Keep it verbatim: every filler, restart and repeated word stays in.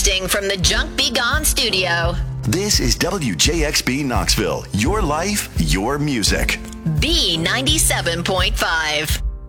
Broadcasting from the Junk Be Gone studio. This is W J X B Knoxville. Your life, your music. B ninety-seven point five.